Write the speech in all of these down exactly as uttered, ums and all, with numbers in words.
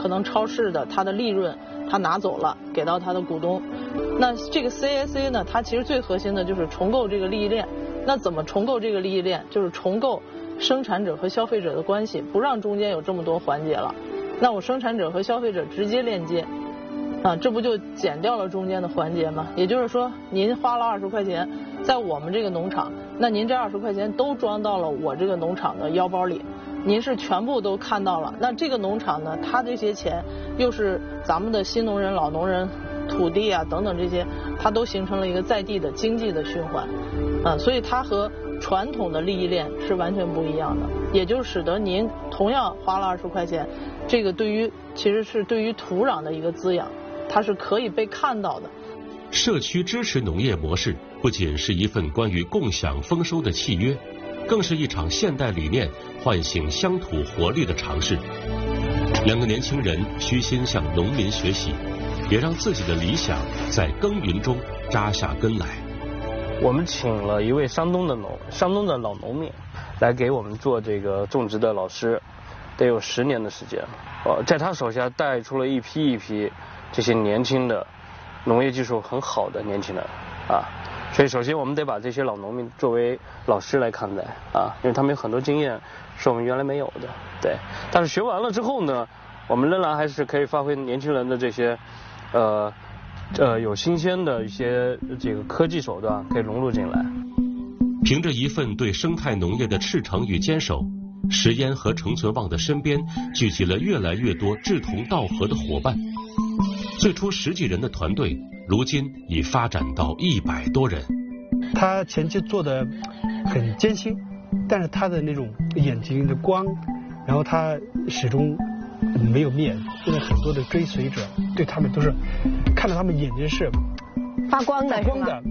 可能超市的它的利润它拿走了，给到它的股东。那这个 C S A 呢，它其实最核心的就是重构这个利益链。那怎么重构这个利益链？就是重构生产者和消费者的关系，不让中间有这么多环节了。那我生产者和消费者直接链接，啊，这不就减掉了中间的环节吗？也就是说，您花了二十块钱在我们这个农场，那您这二十块钱都装到了我这个农场的腰包里，您是全部都看到了。那这个农场呢，它这些钱又是咱们的新农人、老农人、土地啊等等这些，它都形成了一个在地的经济的循环，啊，所以它和传统的利益链是完全不一样的，也就使得您同样花了二十块钱，这个对于其实是对于土壤的一个滋养，它是可以被看到的。 社区支持农业模式不仅是一份关于共享丰收的契约，更是一场现代理念唤醒乡土活力的尝试。两个年轻人虚心向农民学习，也让自己的理想在耕耘中扎下根来。 我们请了一位山东的农山东的老农民来给我们做这个种植的老师，得有十年的时间。呃，在他手下带出了一批一批这些年轻的农业技术很好的年轻人啊。所以首先我们得把这些老农民作为老师来看待啊，因为他们有很多经验是我们原来没有的。对，但是学完了之后呢，我们仍然还是可以发挥年轻人的这些呃。呃，有新鲜的一些这个科技手段可以融入进来。 凭着一份对生态农业的赤诚与坚守，石烟和程存旺的身边聚集了越来越多志同道合的伙伴。最初十几人的团队，如今已发展到一百多人。 他前期做的很艰辛，但是他的那种眼睛的光，然后他始终没有灭。现在很多的追随者对他们都是看到他们眼睛是发光的， 光的。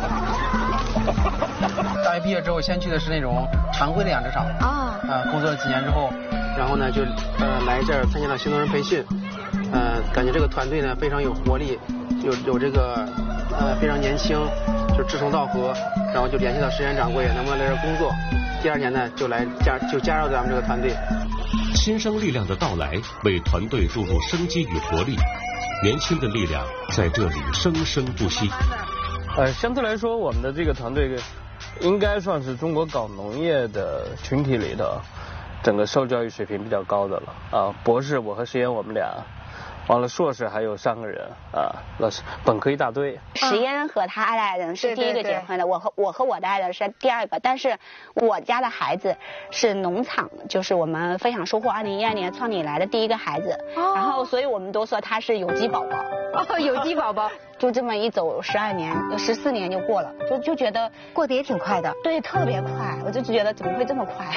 大学毕业之后，先去的是那种常规的养殖场啊，呃，工作了几年之后，然后呢就呃来这儿参加了新农人培训，呃，感觉这个团队呢非常有活力，有有这个呃非常年轻，就志同道合，然后就联系到石岩掌柜能不能来这儿工作。第二年呢就来加就加入咱们这个团队。 新生力量的到来为团队注入生机与活力，年轻的力量在这里生生不息。 呃，相对来说，我们的这个团队应该算是中国搞农业的群体里的整个受教育水平比较高的了啊。博士，我和石岩我们俩，完了硕士还有三个人啊，老师本科一大堆。 石烟和他爱人是第一个结婚的，我和我和我的爱人是第二个，但是我家的孩子是农场，就是我们分享收获二零一二年创立以来的第一个孩子，哦、然后所以我们都说他是有机宝宝。 哦，有机宝宝， 就这么一走十二年，十四年就过了，就就觉得过得也挺快的。 对，特别快，我就觉得怎么会这么快？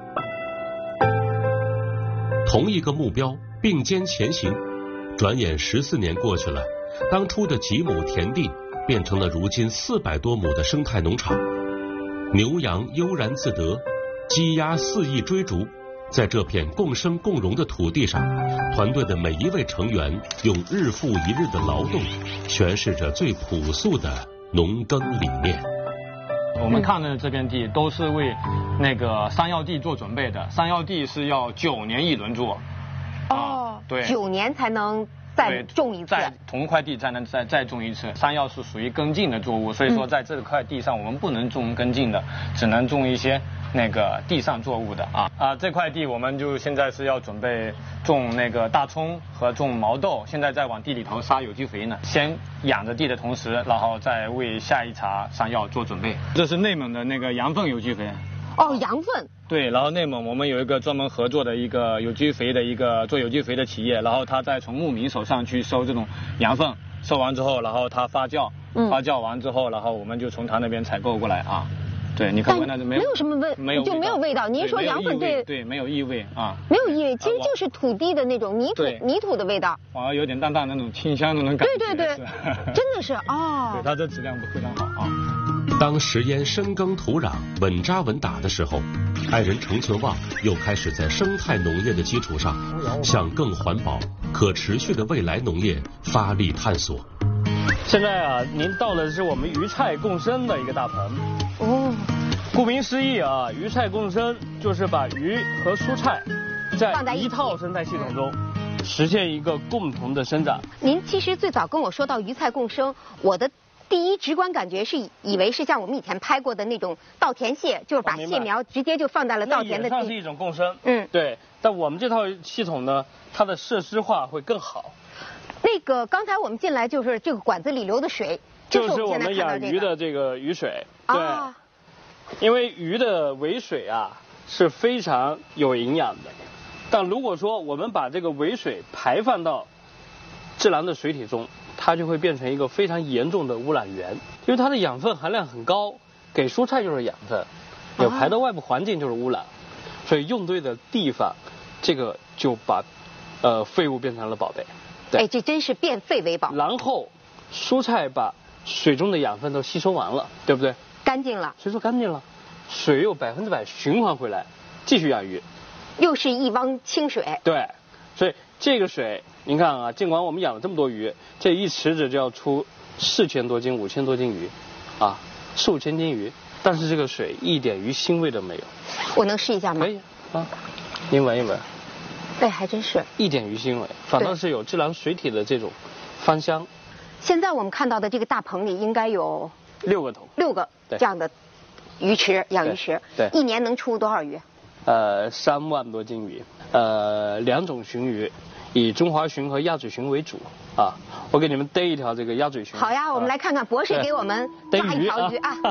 同一个目标，并肩前行。转眼十四年过去了，当初的几亩田地变成了如今四百多亩的生态农场，牛羊悠然自得，鸡鸭肆意追逐。在这片共生共荣的土地上，团队的每一位成员用日复一日的劳动，诠释着最朴素的农耕理念。 我们看的这片地都是为那个山药地做准备的，山药地是要九年一轮做。 哦， 对， 九年才能再种一次， 在同一块地才能再再种一次。山药是属于根茎的作物，所以说在这块地上我们不能种根茎的，只能种一些那个地上作物的啊啊！这块地我们就现在是要准备种那个大葱和种毛豆，现在在往地里头撒有机肥呢。先养着地的同时，然后再为下一茬山药做准备。这是内蒙的那个羊粪有机肥。 哦，羊粪。 对，然后内蒙我们有一个专门合作的一个有机肥的一个做有机肥的企业，然后他再从牧民手上去收这种羊粪，收完之后，然后他发酵，嗯、发酵完之后，然后我们就从他那边采购过来啊。对，你看闻到没有？ 没有什么味， 没有就没有味道。您说羊粪对对没有异味啊？ 没有异味，其实就是土地的那种泥土泥土的味道， 反而有点淡淡的那种清香的那种感觉。 对对对，真的是哦。 对，它这质量非常好啊。 当石烟深耕土壤、稳扎稳打的时候，爱人程存旺又开始在生态农业的基础上，向更环保、可持续的未来农业发力探索。 现在啊，您到的是我们鱼菜共生的一个大棚。哦，顾名思义啊，鱼菜共生就是把鱼和蔬菜在一套生态系统中实现一个共同的生长。 您其实最早跟我说到鱼菜共生，我的第一直观感觉是以为是像我们以前拍过的那种稻田蟹，就是把蟹苗直接就放在了稻田的地。 那也算是一种共生。 嗯， 对。但我们这套系统呢，它的设施化会更好。 那个刚才我们进来就是这个管子里流的水， 就是我们养鱼的这个雨水。对。啊、因为鱼的尾水啊是非常有营养的，但如果说我们把这个尾水排放到自然的水体中，它就会变成一个非常严重的污染源，因为它的养分含量很高，给蔬菜就是养分，有排到外部环境就是污染，所以用对的地方，这个就把呃废物变成了宝贝。 哎，这真是变废为宝。 然后蔬菜把水中的养分都吸收完了，对不对？ 干净了。 所以说干净了，水又百分之百循环回来，继续养鱼， 又是一汪清水。 对，所以这个水，您看啊，尽管我们养了这么多鱼，这一池子就要出四千多斤、五千多斤鱼，啊，四五千斤鱼，但是这个水一点鱼腥味都没有。 我能试一下吗？ 可以啊，您闻一闻。 对，还真是。 一点鱼腥味，反倒是有自然水体的这种芳香。 现在我们看到的这个大棚里应该有六个桶， 六个这样的鱼池，养鱼池。 对。 一年能出多少鱼？ 呃，三万多斤鱼，呃，两种鲟鱼，以中华鲟和鸭嘴鲟为主啊。我给你们逮一条这个鸭嘴鲟。 好呀，我们来看看博士给我们抓一条鱼啊。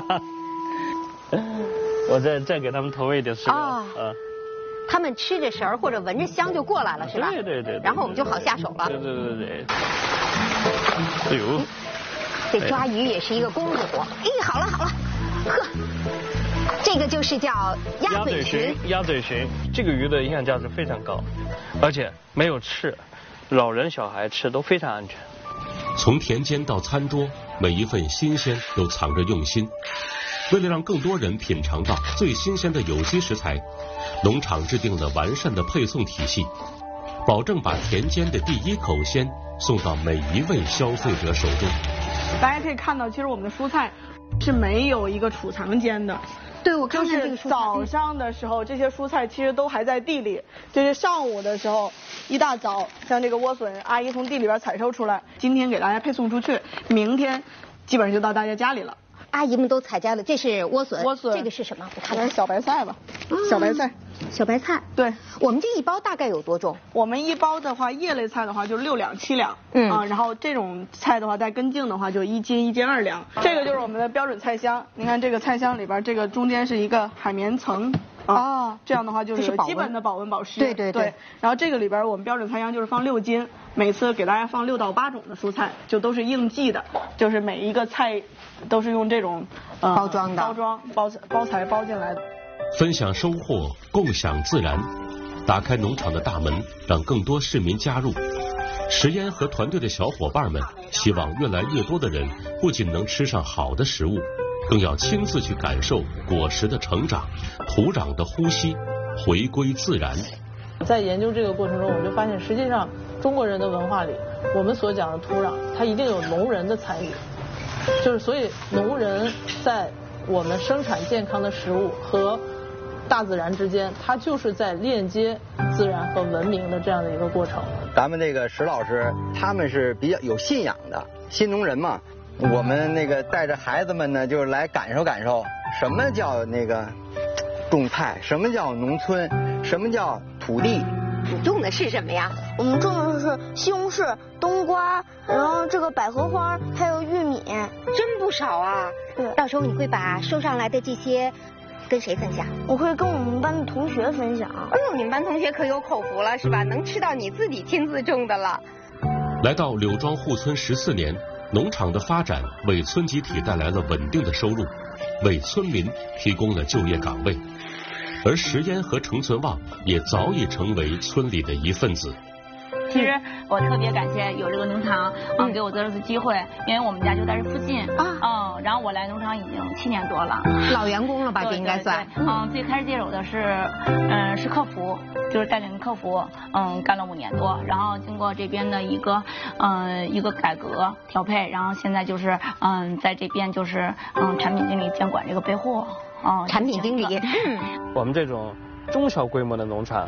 我再再给他们投喂一点饲料啊。 他们吃着食儿或者闻着香就过来了，是吧？ 对对 对, 对。 然后我们就好下手了。 对对对对。哎呦， 这抓鱼也是一个功夫活。哎，好了好了，呵，这个就是叫鸭嘴鲟。 鸭嘴鲟，这个鱼的营养价值非常高，而且没有刺，老人小孩吃都非常安全。 从田间到餐桌，每一份新鲜都藏着用心。为了让更多人品尝到最新鲜的有机食材，农场制定了完善的配送体系，保证把田间的第一口鲜送到每一位消费者手中。 大家可以看到，其实我们的蔬菜是没有一个储藏间的。 对，我看看这个就是早上的时候，这些蔬菜其实都还在地里，就是上午的时候，一大早，像这个莴笋，阿姨从地里边采收出来，今天给大家配送出去，明天基本上就到大家家里了。 阿姨们都采摘了，这是莴笋， 莴笋， 这个是什么？我看看小白菜吧，小白菜， 小白菜。 对， 我们这一包大概有多重？ 我们一包的话，叶类菜的话就六两七两，嗯啊，然后这种菜的话带根茎的话就一斤一斤二两。这个就是我们的标准菜箱，您看这个菜箱里边，这个中间是一个海绵层。哦，这样的话就是基本的保温保湿。 对对对。 然后这个里边我们标准菜箱就是放六斤，每次给大家放六到八种的蔬菜，就都是应季的，就是每一个菜都是用这种呃包装的包装包包材包进来的。 分享收获，共享自然，打开农场的大门，让更多市民加入。石嫣和团队的小伙伴们希望越来越多的人不仅能吃上好的食物，更要亲自去感受果实的成长、土壤的呼吸，回归自然。 在研究这个过程中，我们就发现，实际上中国人的文化里，我们所讲的土壤，它一定有农人的参与，就是所以农人在我们生产健康的食物和大自然之间，它就是在链接自然和文明的这样的一个过程。 咱们这个石老师他们是比较有信仰的新农人嘛，我们那个带着孩子们呢，就是来感受感受什么叫那个种菜，什么叫农村，什么叫土地。 你种的是什么呀？ 我们种的是西红柿、冬瓜，然后这个百合花，还有玉米， 真不少啊。 对， 到时候你会把收上来的这些跟谁分享？ 我会跟我们班的同学分享。 哎呦，你们班同学可有口福了是吧？能吃到你自己亲自种的了。 来到柳庄护村十四年，农场的发展为村集体带来了稳定的收入，为村民提供了就业岗位。而石嫣和程存旺也早已成为村里的一份子。 其实我特别感谢有这个农场，嗯，给我这次机会，因为我们家就在这附近啊，嗯，然后我来农场已经七年多了， 老员工了吧？这应该算。 嗯，最开始接手的是，嗯，是客服，就是带领客服，嗯，干了五年多，然后经过这边的一个，嗯，一个改革调配，然后现在就是，嗯，在这边就是，嗯，产品经理监管这个备货。哦， 产品经理。 我们这种中小规模的农场，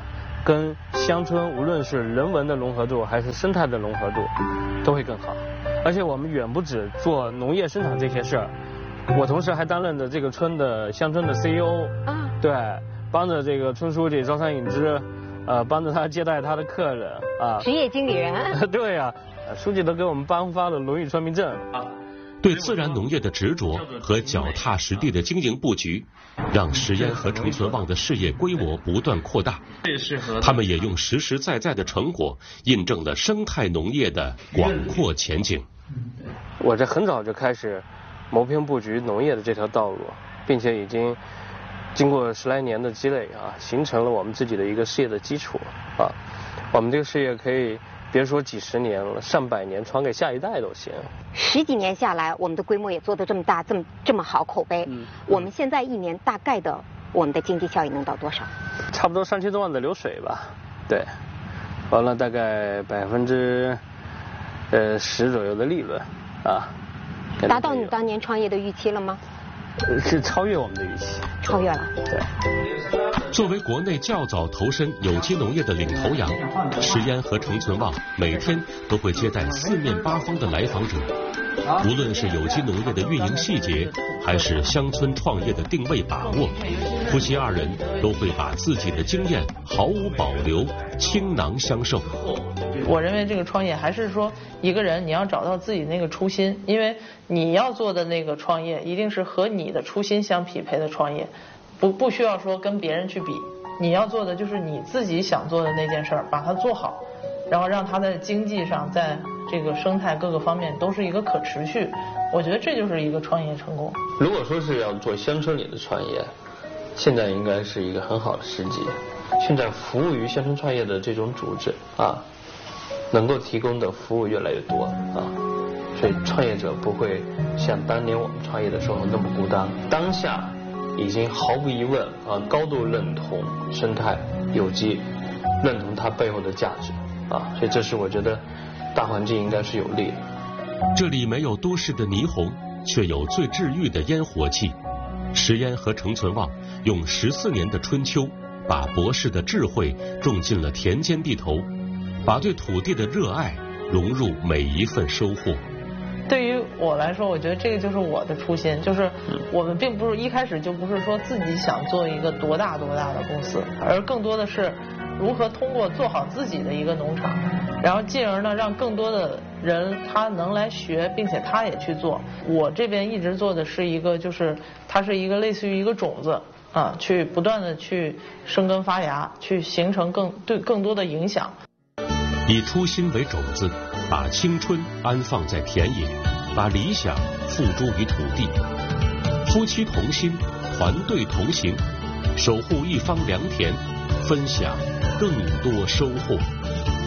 跟乡村无论是人文的融合度还是生态的融合度都会更好。而且我们远不止做农业生产这些事儿，我同时还担任着这个村的乡村的 C E O， 啊，对，帮着这个村书记招商引资，呃，帮着他接待他的客人啊。 职业经理人。 对呀、啊，书记都给我们颁发了荣誉村民证啊。 对自然农业的执着和脚踏实地的经营布局，让石烟和程存旺的事业规模不断扩大。他们也用实实在在的成果印证了生态农业的广阔前景。 我这很早就开始谋篇布局农业的这条道路，并且已经经过十来年的积累啊，形成了我们自己的一个事业的基础啊。我们这个事业可以别说几十年了，上百年传给下一代都行。 十几年下来，我们的规模也做得这么大，这么这么好口碑。嗯，我们现在一年大概的我们的经济效益能到多少？ 差不多三千多万的流水吧。对，完了大概百分之呃十左右的利润啊。 达到你当年创业的预期了吗？ 是超越我们的预期。 超越了。 对。 作为国内较早投身有机农业的领头羊，石烟和程存旺每天都会接待四面八方的来访者。无论是有机农业的运营细节，还是乡村创业的定位把握，夫妻二人都会把自己的经验毫无保留倾囊相授。 我认为这个创业还是说一个人你要找到自己那个初心，因为你要做的那个创业一定是和你的初心相匹配的创业，不不需要说跟别人去比，你要做的就是你自己想做的那件事儿，把它做好，然后让它在经济上，在这个生态各个方面都是一个可持续。我觉得这就是一个创业成功。 如果说是要做乡村里的创业，现在应该是一个很好的时机。现在服务于乡村创业的这种组织啊，能够提供的服务越来越多啊，所以创业者不会像当年我们创业的时候那么孤单。当下已经毫无疑问啊，高度认同生态有机，认同它背后的价值啊，所以这是我觉得大环境应该是有利的。 这里没有都市的霓虹，却有最治愈的烟火气。石烟和程存旺用十四年的春秋，把博士的智慧种进了田间地头，把对土地的热爱融入每一份收获。 对于我来说，我觉得这个就是我的初心，就是我们并不是一开始就不是说自己想做一个多大多大的公司，而更多的是如何通过做好自己的一个农场，然后进而呢让更多的人他能来学，并且他也去做。我这边一直做的是一个，就是它是一个类似于一个种子啊，去不断的去生根发芽，去形成更对更多的影响。 以初心为种子，把青春安放在田野，把理想付诸于土地。夫妻同心，团队同行，守护一方良田，分享更多收获。